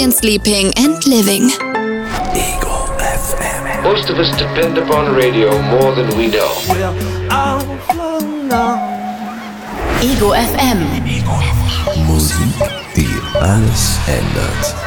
in sleeping and living. Ego FM. Most of us depend upon radio more than we know. Ego FM. Musik, die alles ändert.